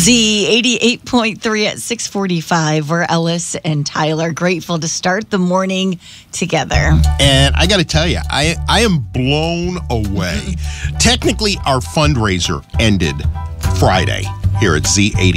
Z88.3 at 6:45. We're Ellis and Tyler. Grateful to start the morning together. And I got to tell you, I am blown away. Technically, our fundraiser ended Friday here at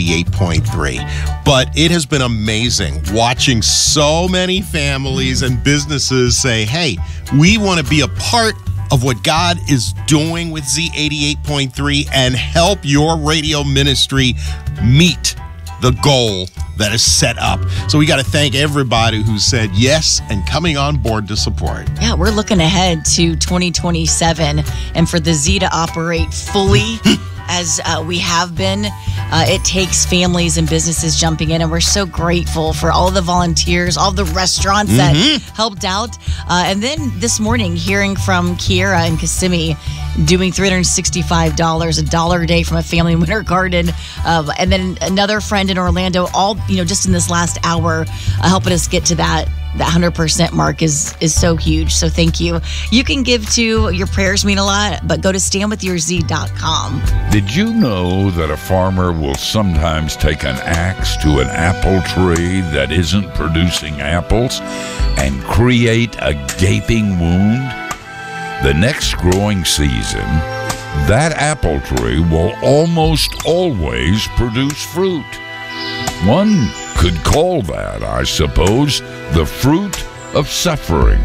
Z88.3. But it has been amazing watching so many families and businesses say, hey, we want to be a part of what God is doing with Z88.3 and help your radio ministry meet the goal that is set up. So we got to thank everybody who said yes and coming on board to support. Yeah, we're looking ahead to 2027 and for the Z to operate fully as we have been. It takes families and businesses jumping in, and we're so grateful for all the volunteers, all the restaurants that helped out. And then this morning, hearing from Kiera and Kissimmee doing $365, $1 a day from a family in Winter Garden, and then another friend in Orlando, all just in this last hour, helping us get to that 100% mark is so huge. So thank you. You can give to, your prayers mean a lot, but go to standwithyourz.com. Did you know that a farmer will sometimes take an axe to an apple tree that isn't producing apples and create a gaping wound? The next growing season, that apple tree will almost always produce fruit. One could call that, I suppose, the fruit of suffering.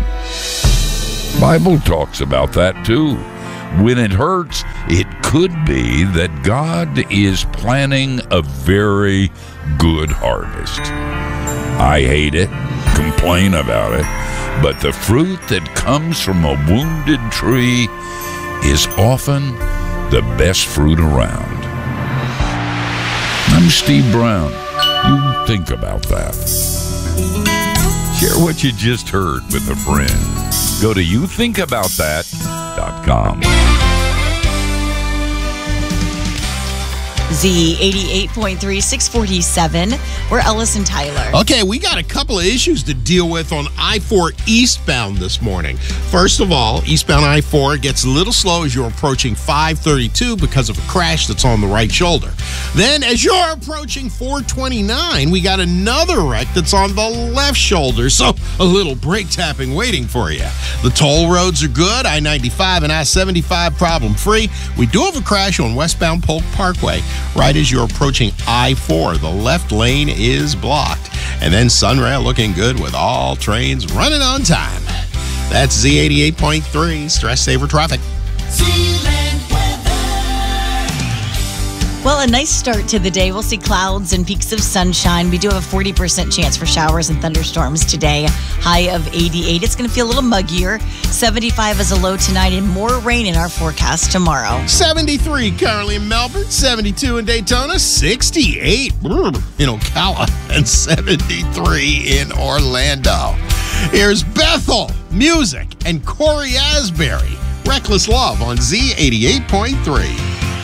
Bible talks about that too. When it hurts, it could be that God is planning a very good harvest. I hate it, complain about it, but the fruit that comes from a wounded tree is often the best fruit around. I'm Steve Brown. You think about that. Share what you just heard with a friend. Go to youthinkaboutthat.com. Z88.3, 647. We're Ellis and Tyler. Okay, we got a couple of issues to deal with on I-4 eastbound this morning. First of all, eastbound I-4 gets a little slow as you're approaching 532 because of a crash that's on the right shoulder. Then as you're approaching 429, we got another wreck that's on the left shoulder, so a little brake tapping waiting for you. The toll roads are good. I-95 and I-75 problem-free. We do have a crash on westbound Polk Parkway. Right as you're approaching I-4, the left lane is blocked. And then Sunrail looking good with all trains running on time. That's Z88.3, Stress Saver Traffic. Well, a nice start to the day. We'll see clouds and peaks of sunshine. We do have a 40% chance for showers and thunderstorms today. High of 88. It's going to feel a little muggier. 75 as a low tonight and more rain in our forecast tomorrow. 73 currently in Melbourne, 72 in Daytona, 68 in Ocala, and 73 in Orlando. Here's Bethel, Music, and Corey Asbury. Reckless Love on Z88.3.